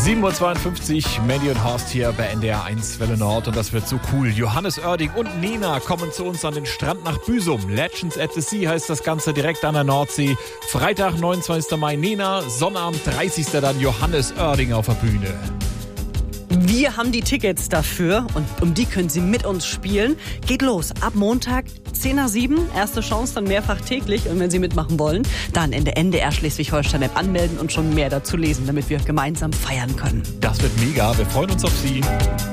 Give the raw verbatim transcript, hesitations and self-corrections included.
sieben Uhr zweiundfünfzig, Mandy und Horst hier bei N D R eins Welle Nord und das wird so cool. Johannes Oerding und Nena kommen zu uns an den Strand nach Büsum. Legends at the Sea heißt das Ganze, direkt an der Nordsee. Freitag, neunundzwanzigster Mai Nena, Sonnabend, dreißigster dann Johannes Oerding auf der Bühne. Wir haben die Tickets dafür und um die können Sie mit uns spielen. Geht los, ab Montag zehn nach sieben, erste Chance dann mehrfach täglich. Und wenn Sie mitmachen wollen, dann in der N D R Schleswig-Holstein-App anmelden und schon mehr dazu lesen, damit wir gemeinsam feiern können. Das wird mega, wir freuen uns auf Sie.